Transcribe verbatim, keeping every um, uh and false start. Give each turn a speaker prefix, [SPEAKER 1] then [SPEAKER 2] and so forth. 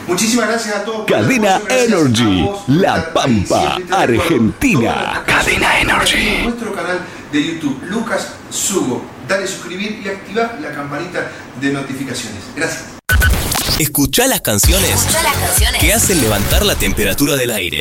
[SPEAKER 1] Muchísimas gracias a todos.
[SPEAKER 2] Cadena Energy, La Pampa, Argentina. Cadena Energy.
[SPEAKER 1] Nuestro canal de YouTube, Lucas Sugo. Dale suscribir y activa la campanita de notificaciones. Gracias.
[SPEAKER 3] Escuchá las canciones,
[SPEAKER 4] Escuchá las canciones
[SPEAKER 3] que hacen levantar la temperatura del aire.